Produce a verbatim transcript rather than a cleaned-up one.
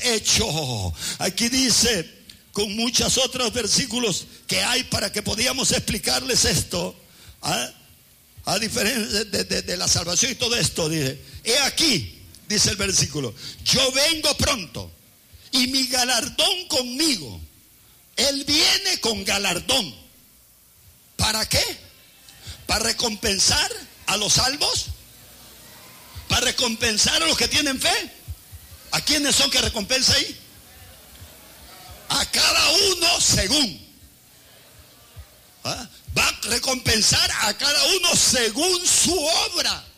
hecho. Aquí dice, con muchos otros versículos que hay para que podíamos explicarles esto, ¿ah? A diferencia de, de, de la salvación y todo esto, dice, he aquí, dice el versículo, yo vengo pronto y mi galardón conmigo. Él viene con galardón. ¿Para qué? ¿Para recompensar a los salvos? ¿Para recompensar a los que tienen fe? ¿A quiénes son que recompensa ahí? A cada uno según. ¿Ah? Va a recompensar a cada uno según su obra.